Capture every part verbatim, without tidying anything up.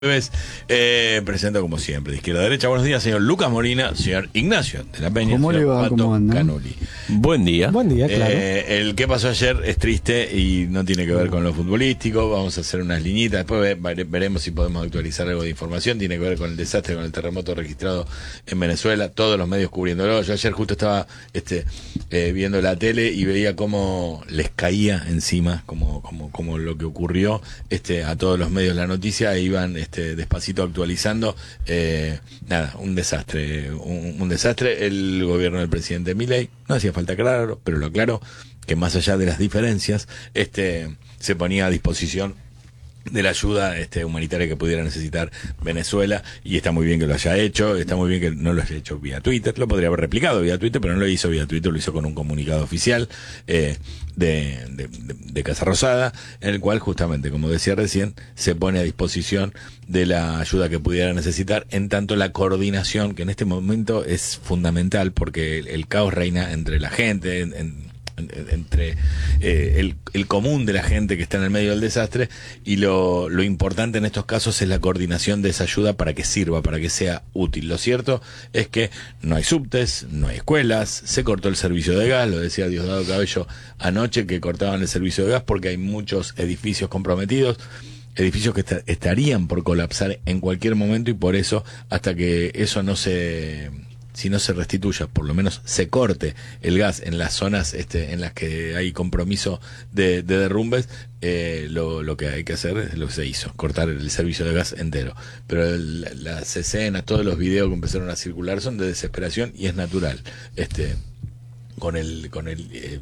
Jueves, eh, presento como siempre de izquierda a derecha. Buenos días, señor Lucas Molina, señor Ignacio de la Peña, ¿Cómo señor le va? Pato ¿Cómo anda? Canuli. Buen día. Buen día, claro. Eh, el que pasó ayer es triste y no tiene que ver con lo futbolístico. Vamos a hacer unas liñitas, después ve, veremos si podemos actualizar algo de información. Tiene que ver con el desastre, con el terremoto registrado en Venezuela, todos los medios cubriéndolo. Yo ayer justo estaba este, eh, viendo la tele y veía cómo les caía encima, como, como, como lo que ocurrió este, a todos los medios la noticia, e iban este, despacito actualizando. Eh, nada, un desastre, un, un desastre. El gobierno del presidente Milei, no hacía falta aclararlo, pero lo aclaró, que más allá de las diferencias, este, se ponía a disposición de la ayuda este, humanitaria que pudiera necesitar Venezuela, y está muy bien que lo haya hecho, está muy bien que no lo haya hecho vía Twitter, lo podría haber replicado vía Twitter, pero no lo hizo vía Twitter, lo hizo con un comunicado oficial eh, de, de, de, de Casa Rosada, en el cual justamente, como decía recién, se pone a disposición de la ayuda que pudiera necesitar, en tanto la coordinación, que en este momento es fundamental, porque el, el caos reina entre la gente, en, en entre eh, el, el común de la gente que está en el medio del desastre, y lo, lo importante en estos casos es la coordinación de esa ayuda para que sirva, para que sea útil. Lo cierto es que no hay subtes, no hay escuelas, se cortó el servicio de gas, lo decía Diosdado Cabello anoche, que cortaban el servicio de gas porque hay muchos edificios comprometidos, edificios que est- estarían por colapsar en cualquier momento, y por eso, hasta que eso no se... si no se restituya, por lo menos se corte el gas en las zonas este, en las que hay compromiso de, de derrumbes, eh, lo, lo que hay que hacer es lo que se hizo, cortar el servicio de gas entero. Pero el, las escenas, todos los videos que empezaron a circular son de desesperación, y es natural, este, con el, con el eh,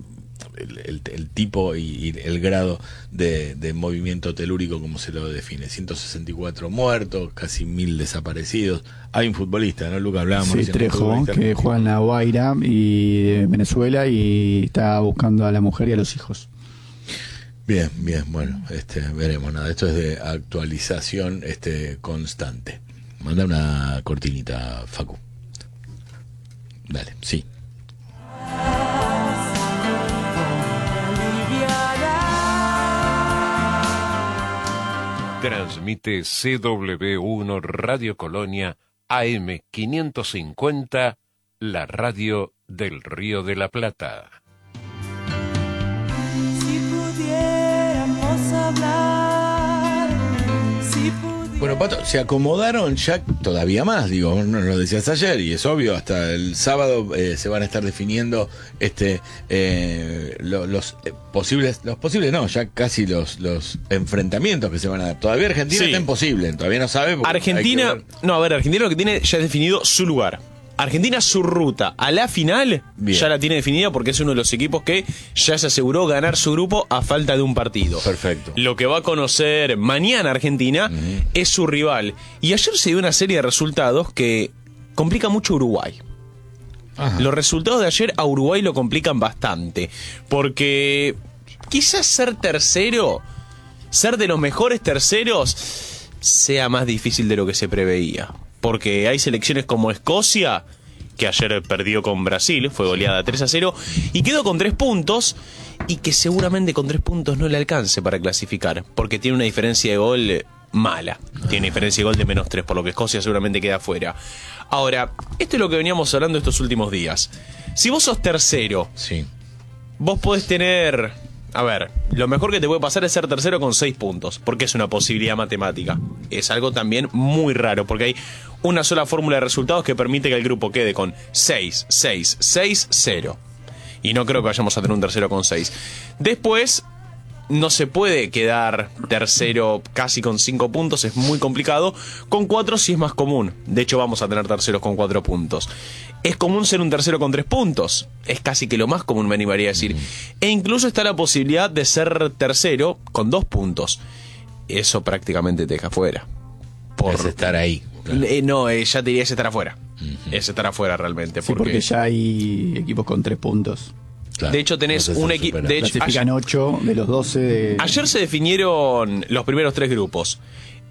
El, el, el tipo y, y el grado de, de movimiento telúrico, como se lo define. ciento sesenta y cuatro muertos, casi mil desaparecidos. Hay un futbolista, ¿no, Lucas? Hablábamos Sí, recién, Trejo, que juega en la Guaira y de Venezuela, y está buscando a la mujer y a los hijos. Bien, bien, bueno, este, veremos. Nada, esto es de actualización este, constante. Manda una cortinita, Facu. Dale, sí. Transmite C W uno Radio Colonia A M quinientos cincuenta, la radio del Río de la Plata. Si pudiéramos hablar, si pudiéramos... Bueno, Pato, se acomodaron ya todavía más, digo, no lo decías ayer, y es obvio, hasta el sábado eh, se van a estar definiendo este eh, lo, los eh, posibles, los posibles no, ya casi los los enfrentamientos que se van a dar. Todavía Argentina Sí. está imposible, todavía no sabe. porque Argentina, hay que ver. no, a ver, Argentina lo que tiene ya es definido su lugar. Argentina su ruta a la final Bien. ya la tiene definida, porque es uno de los equipos que ya se aseguró ganar su grupo a falta de un partido. Perfecto. Lo que va a conocer mañana Argentina Ujú. es su rival. Y ayer se dio una serie de resultados que complica mucho a Uruguay. Ajá. Los resultados de ayer a Uruguay lo complican bastante, porque quizás ser tercero, ser de los mejores terceros, sea más difícil de lo que se preveía. Porque hay selecciones como Escocia, que ayer perdió con Brasil, fue goleada tres a cero, y quedó con tres puntos, y que seguramente con tres puntos no le alcance para clasificar, porque tiene una diferencia de gol eh, mala. Tiene diferencia de gol de menos tres, por lo que Escocia seguramente queda fuera. Ahora, esto es lo que veníamos hablando estos últimos días. Si vos sos tercero, Sí. vos podés tener... A ver, lo mejor que te puede pasar es ser tercero con seis puntos, porque es una posibilidad matemática. Es algo también muy raro, porque hay una sola fórmula de resultados que permite que el grupo quede con seis, seis, seis, cero. Y no creo que vayamos a tener un tercero con seis. Después, no se puede quedar tercero casi con cinco puntos, es muy complicado. Con cuatro sí es más común. De hecho, vamos a tener terceros con cuatro puntos. Es común ser un tercero con tres puntos. Es casi que lo más común, me animaría a decir. E incluso está la posibilidad de ser tercero con dos puntos. Eso prácticamente te deja fuera. Por... Es estar ahí. Claro. Eh, no, eh, ya te diría es estar afuera. Es estar afuera realmente. Sí, porque... porque ya hay equipos con tres puntos. Claro. De hecho, tenés No sé si un lo equipo... supera. De hecho, Clasifican ocho de los doce de... ayer se definieron los primeros tres grupos.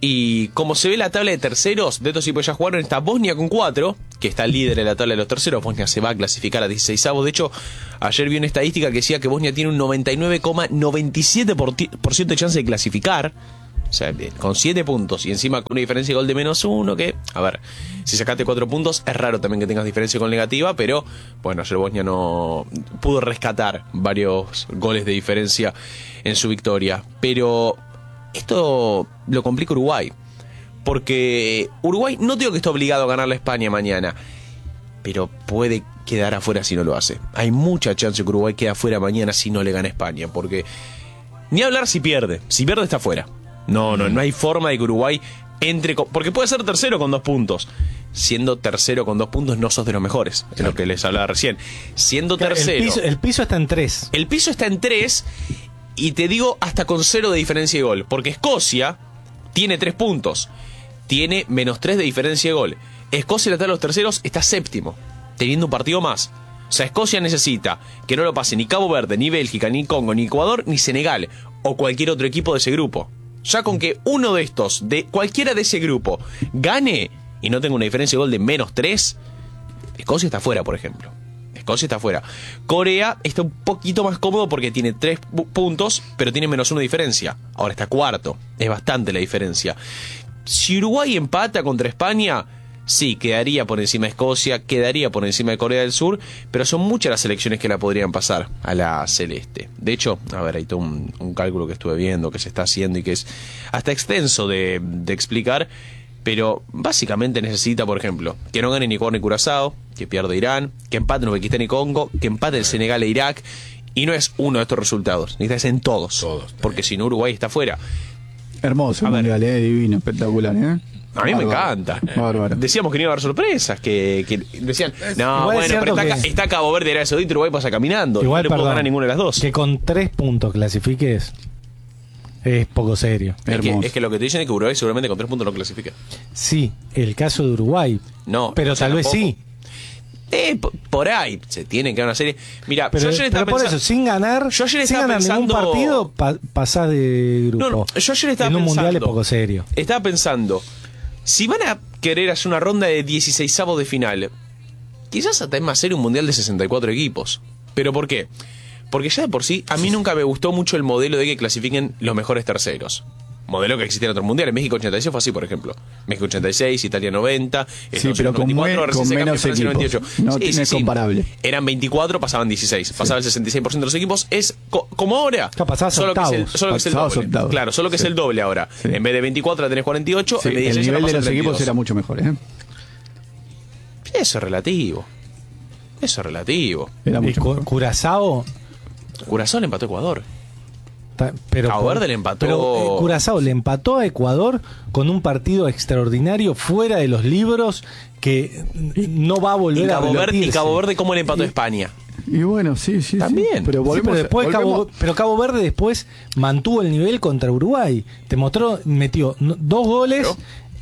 Y como se ve la tabla de terceros, de estos equipos ya jugaron, está Bosnia con cuatro, que está líder en la tabla de los terceros. Bosnia se va a clasificar a dieciseisavos. De hecho, ayer vi una estadística que decía que Bosnia tiene un noventa y nueve coma noventa y siete por ciento de chance de clasificar. O sea, con siete puntos y encima con una diferencia de gol de menos uno, que, a ver, si sacaste cuatro puntos, es raro también que tengas diferencia de gol negativa, pero bueno, ayer Bosnia no pudo rescatar varios goles de diferencia en su victoria. Pero esto lo complica Uruguay, porque Uruguay no digo que está obligado a ganarle a España mañana, pero puede quedar afuera si no lo hace. Hay mucha chance que Uruguay quede afuera mañana si no le gana a España, porque ni hablar si pierde, si pierde está afuera. No, no, no hay forma de que Uruguay entre... Con, porque puede ser tercero con dos puntos. Siendo tercero con dos puntos no sos de los mejores. Es lo que les hablaba recién. Siendo Claro, tercero... El piso, el piso está en tres. El piso está en tres y te digo hasta con cero de diferencia de gol. Porque Escocia tiene tres puntos. Tiene menos tres de diferencia de gol. Escocia, está en los terceros, está séptimo. Teniendo un partido más. O sea, Escocia necesita que no lo pase ni Cabo Verde, ni Bélgica, ni Congo, ni Ecuador, ni Senegal. O cualquier otro equipo de ese grupo. Ya con que uno de estos, de cualquiera de ese grupo, gane y no tenga una diferencia de gol de menos tres, Escocia está fuera, por ejemplo. Escocia está fuera. Corea está un poquito más cómodo porque tiene tres puntos, pero tiene menos uno de diferencia. Ahora está cuarto. Es bastante la diferencia. Si Uruguay empata contra España, sí, quedaría por encima de Escocia, quedaría por encima de Corea del Sur, pero son muchas las selecciones que la podrían pasar a la celeste. De hecho, a ver, hay todo un, un cálculo que estuve viendo, que se está haciendo y que es hasta extenso de, de explicar, pero básicamente necesita, por ejemplo, que no gane ni Ecuador ni Curazao, que pierda Irán, que empate Uzbekistán y Congo, que empate el Senegal e Irak, y no es uno de estos resultados, necesitas en todos, Todos. porque si no Uruguay está fuera. Hermoso, A ver. mundial, eh, divino, espectacular, ¿eh? A mí me Bárbaro. encanta. Bárbaro. Decíamos que no iba a haber sorpresas, que, que decían, no, Igual es bueno, cierto pero está, que- está Cabo Verde y Arabia Saudita, Uruguay pasa caminando. Igual, no le puedo perdón, ganar ninguna de las dos. Que con tres puntos clasifiques es poco serio. Es que, Hermoso. es que lo que te dicen es que Uruguay seguramente con tres puntos no clasifica. Sí, el caso de Uruguay. No, pero o sea, tal vez tampoco. sí. Eh, po- por ahí se tiene que dar una serie. Mira, Pero, yo ayer estaba pero por pensando- eso, sin ganar, Yo ayer sin estaba ganar ningún pensando- partido, pa- pasás de grupo. No, no, yo ayer estaba en un mundial es pensando- poco serio. Estaba pensando, si van a querer hacer una ronda de dieciseisavos de final, quizás hasta es más serio un mundial de sesenta y cuatro equipos. ¿Pero por qué? Porque ya de por sí, a mí nunca me gustó mucho el modelo de que clasifiquen los mejores terceros. Modelo que existe en otros mundiales. México ochenta y seis fue así, por ejemplo. México ochenta y seis, Italia noventa, Sí, pero con noventa y cuatro, mue- recién con se cambió menos Francia equipos. noventa y ocho. No Sí, tiene sí, sí. comparable. Eran veinticuatro, pasaban dieciséis. Pasaba el sesenta y seis por ciento de los equipos. Es co- como ahora. Claro, pasabas solo que es el, octavos. solo que es el Pasabas doble. octavos. Claro, solo que es Sí. el doble ahora. Sí. En vez de veinticuatro la tenés cuarenta y ocho, Sí, en vez de el dieciséis nivel la de pasas los a equipos treinta y dos. era mucho mejor, ¿eh? Eso es relativo. Eso es relativo. Era Y mucho Cu- mejor. Curazao, Curazao le empató a Ecuador. ta- pero Cabo por- Verde le empató- Pero eh, Curazao le empató a Ecuador con un partido extraordinario fuera de los libros que no va a Y volver a Cabo, Verde, y repetirse. Cabo Verde, ¿cómo le empató a España? Y bueno, sí, sí. También. Sí. Pero Sí, volvemos, pero después volvemos- Cabo, pero Cabo Verde después mantuvo el nivel contra Uruguay. Te mostró, metió no- dos goles Claro.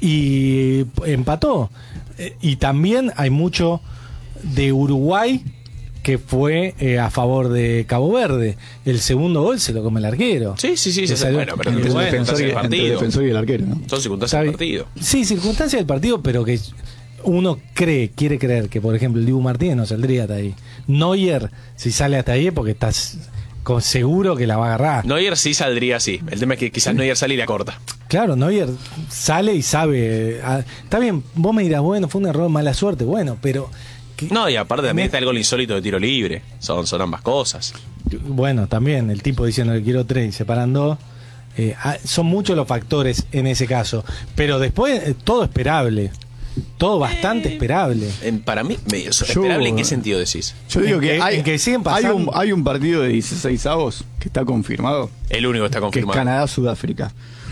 y empató. Eh, Y también hay mucho de Uruguay que fue eh, a favor de Cabo Verde. El segundo gol se lo come el arquero. Sí, sí, sí. Le sí, salió- bueno, pero entre, son el defensor y, circunstancias del entre el partido. defensor y el arquero, ¿no? Son Está circunstancias del bien. partido. Sí, circunstancias del partido, pero que uno cree, quiere creer que, por ejemplo, el Dibu Martínez no saldría hasta ahí. Neuer, si sale hasta ahí, es porque estás con seguro que la va a agarrar. Neuer sí saldría así. El tema es que quizás Neuer sale y la corta. Claro, Neuer sale y sabe. ah, está bien, vos me dirás, bueno, fue un error, mala suerte. Bueno, pero. que- No, y aparte también Me- está el gol insólito de tiro libre. Son, son ambas cosas. Bueno, también el tipo diciendo que quiero tres y se paran dos. Eh, ah, son muchos los factores en ese caso. Pero después, eh, todo esperable. Todo bastante esperable. En- para mí, me- Yo- ¿esperable en qué sentido decís? Yo digo En que, que- hay, en que siguen hay, pasando- un, hay un partido de dieciséis avos que está confirmado, El único que está que es confirmado. Canadá-Sudáfrica.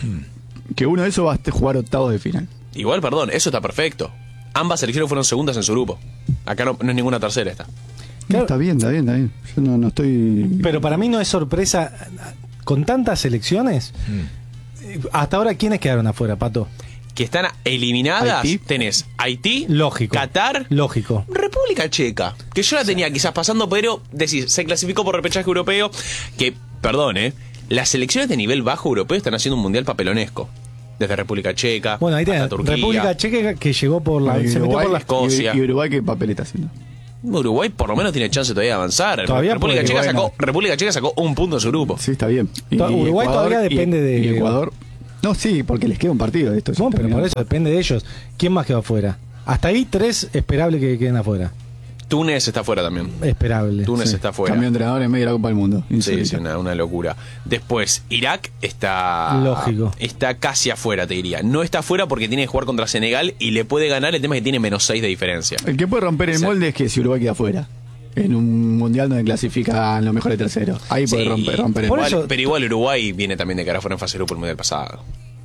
Que uno de esos va a jugar octavos de final. Igual, perdón, eso está perfecto. Ambas selecciones fueron segundas en su grupo. Acá no, no es ninguna tercera esta. No, Claro. está bien, está bien, está bien. Yo no, no estoy... Pero para mí no es sorpresa. Con tantas selecciones, eh, hasta ahora, ¿quiénes quedaron afuera, Pato? Que están eliminadas, Haití. tenés Haití, Lógico. Qatar, Lógico. República Checa, que yo la tenía quizás pasando, pero decís, se clasificó por repechaje europeo, que, perdón, eh, las selecciones de nivel bajo europeo están haciendo un mundial papelonesco. Desde República Checa, Bueno, ahí hasta tenés Turquía. República Checa que llegó por la. y se metió Uruguay, por la. Escocia. y, y Uruguay qué papel está haciendo. Uruguay por lo menos tiene chance todavía de avanzar. Todavía República, puede, Checa bueno. sacó, República Checa sacó un punto en su grupo. Sí, está bien. Y To- Uruguay Ecuador- todavía y- depende de- y Ecuador, No, sí, porque les queda un partido de esto. No, pero por eso depende de ellos. ¿Quién más quedó afuera? Hasta ahí tres esperable que queden afuera. Túnez está fuera también. Esperable. Túnez Sí. está fuera. Cambio de entrenador en medio de la Copa del Mundo. Sí, Insólito. sí, una, una locura. Después, Irak está. Lógico. Está casi afuera, te diría. No está afuera porque tiene que jugar contra Senegal y le puede ganar. El tema es que tiene menos seis de diferencia. El que puede romper el Sí. molde es que si Uruguay queda afuera. En un mundial donde clasifican los mejores terceros. Ahí puede Sí, romper, romper el Por molde. igual- eso- pero igual Uruguay viene también de cara afuera en fase de grupo el mundial pasado.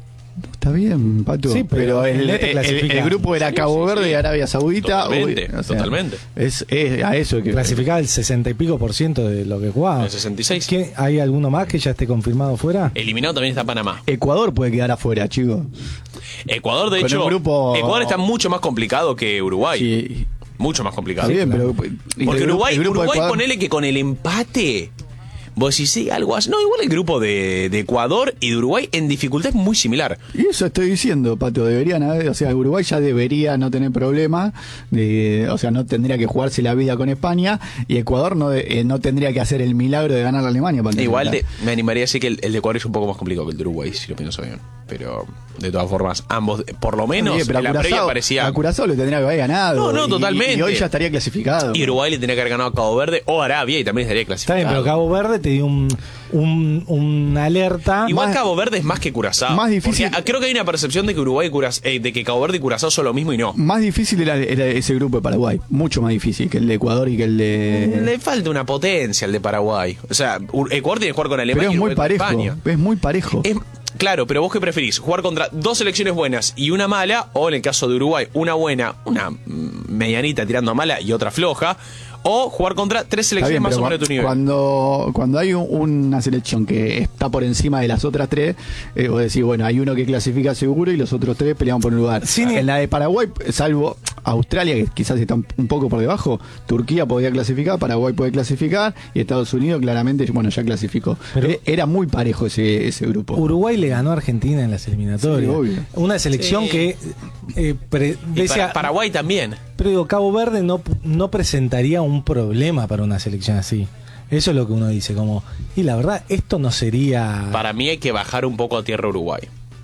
Está bien, Pato. Sí, pero pero el, el este el- el- clasifica. el grupo era Sí, Cabo sí, Verde sí. y Arabia Saudita. Totalmente, Uy, o sea, totalmente. Es, es a eso que. Clasificaba el sesenta y pico por ciento de lo que jugaba. El sesenta y seis. ¿Quién- ¿Hay alguno más que ya esté confirmado fuera? Eliminado también está Panamá. Ecuador puede quedar afuera, chicos. Ecuador, de Con hecho, el grupo- Ecuador está mucho más complicado que Uruguay. Sí, Mucho más complicado. está bien, claro. pero. y Porque el grupo- Uruguay, el grupo de Uruguay Ecuador- ponele que con el empate, vos decís, sí, algo así. No, igual el grupo de, de Ecuador y de Uruguay en dificultad es muy similar. Y eso estoy diciendo, Pato, deberían haber, o sea, Uruguay ya debería no tener problema, de, o sea, no tendría que jugarse la vida con España, y Ecuador no, de- eh, no tendría que hacer el milagro de ganar a Alemania. Para Igual clasificar. te- me animaría a decir que el, el de Ecuador es un poco más complicado que el de Uruguay, si lo pienso bien. Pero, de todas formas, ambos, por lo menos, Oye, pero en la a previa Curazao- parecía... a Curazao le tendría que haber ganado. No, no, y- totalmente. Y hoy ya estaría clasificado. Y Uruguay le tenía que haber ganado a Cabo Verde o Arabia y también estaría Está clasificado. bien, pero Cabo Verde te dio un, un, una alerta. Igual más- Cabo Verde es más que Curazao. más difícil- Porque, ah, creo que hay una percepción de que Uruguay y Curaz- eh, de que Cabo Verde y Curazao son lo mismo y no. Más difícil era, era ese grupo de Paraguay, mucho más difícil que el de Ecuador y que el de... Le falta una potencia al de Paraguay. O sea, Ur- Ecuador tiene que jugar con Alemania Pero es y muy Uruguay con parejo, España. es muy parejo. Es- claro, pero vos qué preferís, jugar contra dos selecciones buenas y una mala, o en el caso de Uruguay, una buena, una mm, medianita tirando a mala y otra floja, o jugar contra tres Está selecciones bien, más pero o menos de tu nivel. cuando, cuando hay un- una selección que está por encima de las otras tres, eh, vos decís, bueno, hay uno que clasifica seguro y los otros tres pelean por un lugar. Sí, ni- en la de Paraguay, salvo Australia, que quizás está un un poco por debajo, Turquía podía clasificar, Paraguay puede clasificar, y Estados Unidos claramente, bueno, ya clasificó. Pero- Eh, Era muy parejo ese, ese grupo. Uruguay le ganó a Argentina en las eliminatorias. Sí, obvio. Una selección Sí. que eh, pre- Y decía- para- Paraguay también. pero digo, Cabo Verde no, no presentaría un problema para una selección así. Eso es lo que uno dice, como, y la verdad, esto no sería... Para mí hay que bajar un poco a tierra Uruguay.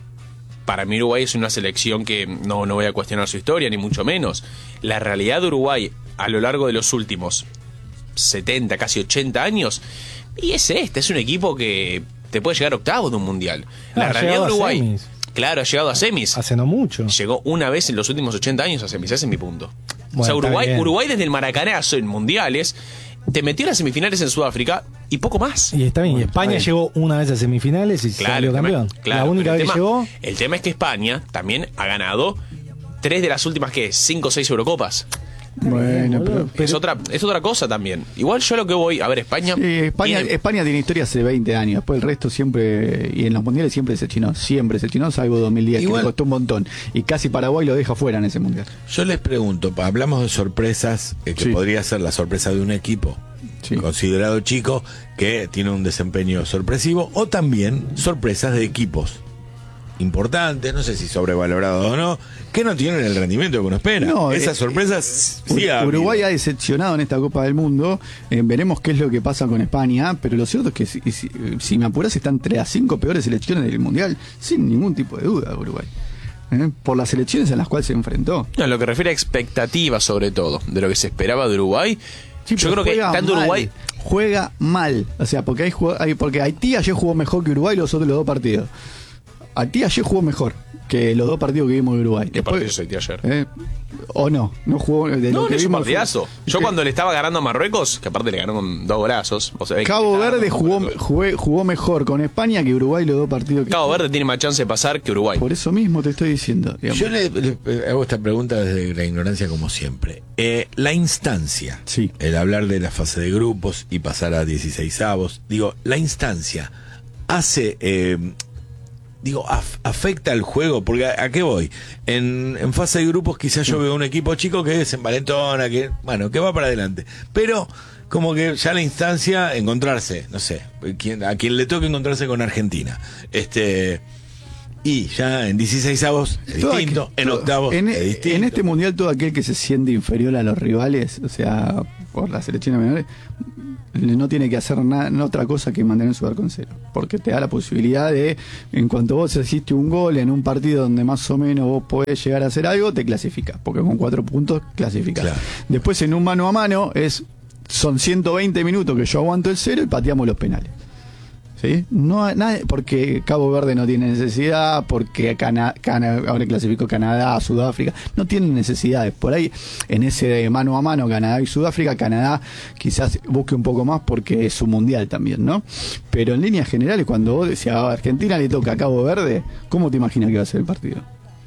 Para mí Uruguay es una selección que no, no voy a cuestionar su historia, ni mucho menos. La realidad de Uruguay a lo largo de los últimos setenta, casi ochenta años, y es este, es un equipo que te puede llegar a octavos de un mundial. La Ah, ha realidad de llegado a Uruguay, semis. claro, ha llegado a semis. Hace no mucho. Llegó una vez en los últimos ochenta años a semis, ese es mi punto. Bueno, o sea, está Uruguay, bien. Uruguay desde el Maracanazo en mundiales te metió a las semifinales en Sudáfrica y poco más. Y está bien, y España bien. llegó una vez a semifinales y salió el tema- campeón. claro, la única pero vez el que tema, llegó... El tema es que España también ha ganado tres de las últimas, ¿qué? Cinco o seis Eurocopas. Bueno, pero... es, otra, es otra cosa también. Igual yo lo que voy, a ver, España... Sí, España, tiene- España tiene historia hace veinte años. Después el resto siempre, y en los mundiales siempre se chinó. Siempre se chinó, salvo dos mil diez, Igual- que le costó un montón. Y casi Paraguay lo deja fuera en ese mundial. Yo les pregunto, pa- hablamos de sorpresas, eh, que Sí. podría ser la sorpresa de un equipo Sí. considerado chico que tiene un desempeño sorpresivo, o también sorpresas de equipos importantes, no sé si sobrevalorados o no, que no tienen el rendimiento que uno espera. No, Esas eh, sorpresas Ur- sí ha habido. Uruguay ha decepcionado en esta Copa del Mundo. Eh, veremos qué es lo que pasa con España. Pero lo cierto es que si, si, si me apuras, está entre las cinco peores selecciones del mundial, sin ningún tipo de duda, Uruguay. Eh, Por las selecciones en las cuales se enfrentó. No, en lo que refiere a expectativas sobre todo, de lo que se esperaba de Uruguay, Sí, yo pero creo que juega tanto mal, Uruguay... juega mal, o sea, porque hay, jug- hay- porque Haití ayer jugó mejor que Uruguay los otros los dos partidos. Haití ayer jugó mejor que los dos partidos que vimos de Uruguay. ¿Qué Después- partido se dio ayer? eh, o no, no jugó de No, lo no que es un vimos. partidazo. fue- Yo que cuando le estaba ganando a Marruecos, que aparte le ganó con dos brazos. O sea, Cabo que le estaba Verde ganando jugó, con dos. jugué- jugó mejor con España que Uruguay los dos partidos que Cabo Verde tiene más chance de pasar que Uruguay. Por eso mismo te estoy diciendo. digamos. Yo le, le hago esta pregunta desde la ignorancia como siempre. Eh, la instancia, Sí. el hablar de la fase de grupos y pasar a dieciseisavos, digo, la instancia hace, eh, digo, af- afecta al juego, porque ¿a, a qué voy? En, en fase de grupos quizás yo veo un equipo chico que se envalentona, que, bueno, que va para adelante, pero como que ya la instancia, encontrarse, no sé, quien, a quien le toque encontrarse con Argentina, este... Y ya en dieciseisavos es Todo distinto, aquel- en todo- octavos en, es distinto. en este mundial todo aquel que se siente inferior a los rivales, o sea, por las selecciones menores, no tiene que hacer nada, no otra cosa que mantener su arco en cero, porque te da la posibilidad de, en cuanto vos hiciste un gol en un partido donde más o menos vos podés llegar a hacer algo, te clasificás, porque con cuatro puntos clasificás. Claro. Después en un mano a mano es son ciento veinte minutos que yo aguanto el cero y pateamos los penales. ¿Sí? No, nada, porque Cabo Verde no tiene necesidad, porque Cana, Cana, ahora clasificó Canadá, Sudáfrica, no tienen necesidades. Por ahí, en ese mano a mano, Canadá y Sudáfrica, Canadá quizás busque un poco más porque es su mundial también, ¿no? Pero en líneas generales, cuando vos decías a Argentina le toca a Cabo Verde, ¿cómo te imaginas que va a ser el partido?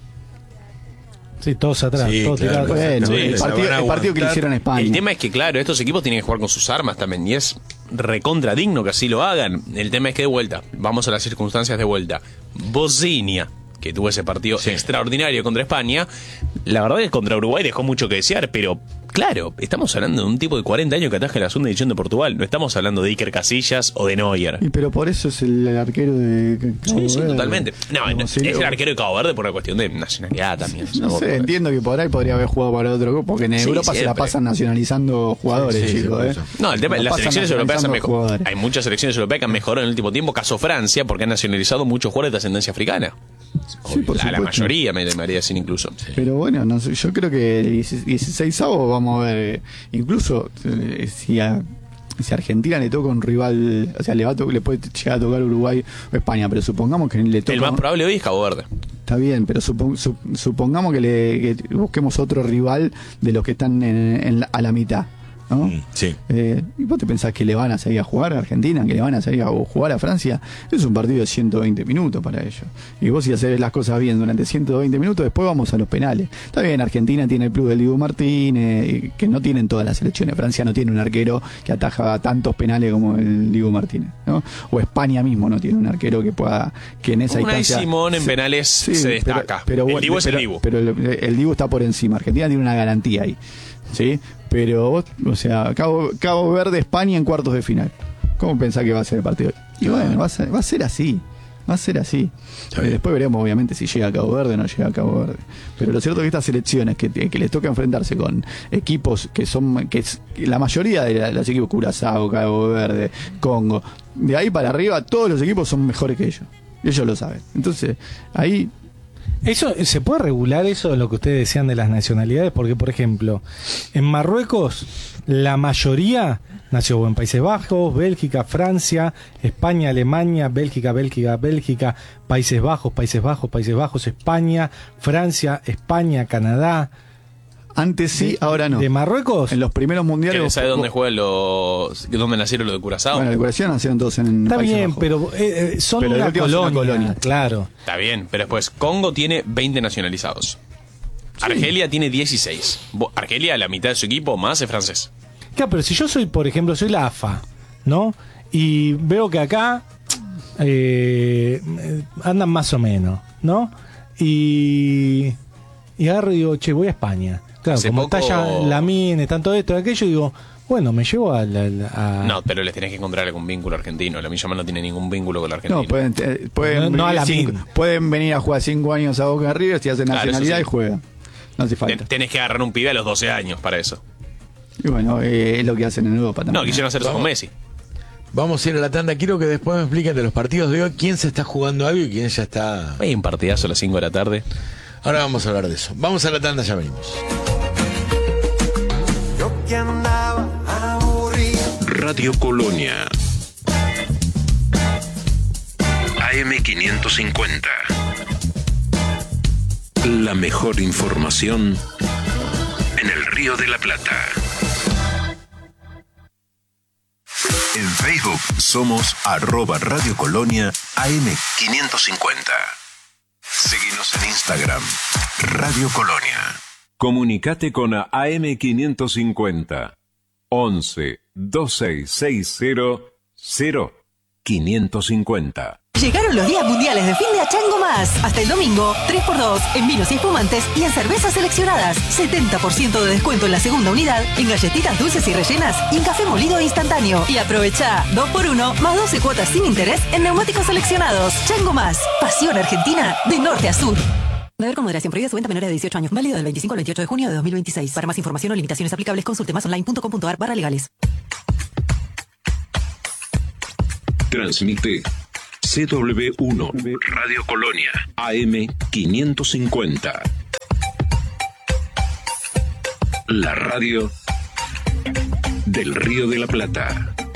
Sí, todos atrás, Sí, todos claro. tirados. Bueno, Sí, el, se partido, van a el partido que le aguantar. hicieron a España. El tema es que, claro, estos equipos tienen que jugar con sus armas también, y es recontra digno que así lo hagan. El tema es que de vuelta, vamos a las circunstancias de vuelta. Bosnia, que tuvo ese partido Sí. extraordinario contra España, la verdad es que contra Uruguay dejó mucho que desear, pero claro, estamos hablando de un tipo de cuarenta años que ataja la segunda división de Portugal, no estamos hablando de Iker Casillas o de Neuer. Y pero por eso es el, el arquero de Cabo Sí, sí, Verde. totalmente. No, Como no, si es no- el arquero de Cabo Verde por una cuestión de nacionalidad también. No sé, entiendo que por ahí podría haber jugado para otro grupo, porque en Sí, Europa se la siempre. pasan nacionalizando jugadores, Sí, sí, chicos. por ¿eh? eso. No, el tema La las pasan selecciones europeas han nacionalizando mejorado. jugadores. Hay muchas selecciones europeas que han mejorado en el último tiempo, caso Francia, porque han nacionalizado muchos jugadores de ascendencia africana. Sí, por la, la supuesto. mayoría, me, me haría decir incluso. Pero bueno, no sé, yo creo que el dieciseisavo vamos a ver, eh, incluso eh, si a, si a Argentina le toca un rival, o sea, le va a to- le puede llegar a tocar Uruguay o España, pero supongamos que le toca El más un- probable hoy es Cabo Verde. Está bien, pero supo- su- supongamos que, le, que busquemos otro rival de los que están en, en la- a la mitad, ¿no? Mm, sí. Eh, ¿Y vos te pensás que le van a salir a jugar a Argentina, que le van a salir a jugar a Francia? Es un partido de ciento veinte minutos para ellos. Y vos si haces las cosas bien durante ciento veinte minutos, después vamos a los penales. Está bien, Argentina tiene el plus del Dibu Martínez, que no tienen todas las selecciones. Francia no tiene un arquero que ataja tantos penales como el Dibu Martínez, ¿no? O España mismo no tiene un arquero que pueda, que en esa Unai instancia... Simón en Sí, penales sí, se pero- destaca. pero el bueno, Dibu es pero- el Dibu. Pero el, el Dibu está por encima. Argentina tiene una garantía ahí. ¿Sí? Pero vos, o sea, Cabo, Cabo Verde, España en cuartos de final. ¿Cómo pensás que va a ser el partido? Y bueno, va a ser, va a ser así. Va a ser así. Está Eh, bien. después veremos, obviamente, si llega a Cabo Verde o no llega a Cabo Verde. Pero lo cierto es que estas selecciones que, que les toca enfrentarse con equipos que son, que es, que la mayoría de la- los equipos, Curazao, Cabo Verde, Congo, de ahí para arriba, todos los equipos son mejores que ellos. Y ellos lo saben. Entonces, ahí Eso, ¿se puede regular eso de lo que ustedes decían de las nacionalidades? Porque, por ejemplo, en Marruecos la mayoría nació en Países Bajos, Bélgica, Francia, España, Alemania, Bélgica, Bélgica, Bélgica, Países Bajos, Países Bajos, Países Bajos, España, Francia, España, Canadá. antes sí, De- ahora no. ¿De Marruecos? En los primeros mundiales. ¿Quieren vos- saber dónde vos- juegan los. dónde nacieron los de Curazao? Bueno, la curación nacieron todos en Está Países bien, Bajos. pero eh, eh, son Pero el una último es una colonia, colonia. claro. Está bien, pero después Congo tiene veinte nacionalizados. Argelia tiene dieciséis. Bo- Argelia, la mitad de su equipo más es francés. Claro, pero si yo soy, por ejemplo, soy la A F A, ¿no? Y veo que acá eh, andan más o menos, ¿no? Y, y agarro y digo, che, voy a España. Claro, Hace como poco- está ya la mina, están todo esto y aquello, digo, bueno, me llevo a la... la- a- No, pero les tenés que encontrar algún vínculo argentino. La Milla no tiene ningún vínculo con la Argentina. No, pueden, eh, pueden, No- no a venir la cinco- min. pueden venir a jugar cinco años a Boca River, si hacen Claro, nacionalidad eso y sí. juegan. No hace Ten- falta. tenés que agarrar un pibe a los doce años para eso. Y bueno, eh, es lo que hacen en Europa también. No, quisieron hacer eso con Vamos. Messi. Vamos a ir a la tanda. Quiero que después me expliquen de los partidos de hoy quién se está jugando algo y quién ya está. Hay un partidazo a las cinco de la tarde. Ahora vamos a hablar de eso. Vamos a la tanda, ya venimos. Yo que andaba aburrido. Radio Colonia. A M quinientos cincuenta. La mejor información en el Río de la Plata. En Facebook somos arroba Radio Colonia A M quinientos cincuenta. Seguinos en Instagram, Radio Colonia. Comunicate con A M quinientos cincuenta. once veintiséis sesenta cero quinientos cincuenta. Llegaron los días mundiales de fin de A Chango Más. Hasta el domingo, tres por dos en vinos y espumantes y en cervezas seleccionadas. setenta por ciento de descuento en la segunda unidad, en galletitas dulces y rellenas y en café molido instantáneo. Y aprovecha dos por uno más doce cuotas sin interés en neumáticos seleccionados. Chango Más. Pasión argentina de norte a sur. Beber con moderación. Prohibida su venta a menores de dieciocho años. Válido del veinticinco al veintiocho de junio de dos mil veintiséis. Para más información o limitaciones aplicables, consulte más online punto com punto ar barra legales. Transmite C W uno Radio Colonia A M quinientos cincuenta. La radio del Río de la Plata.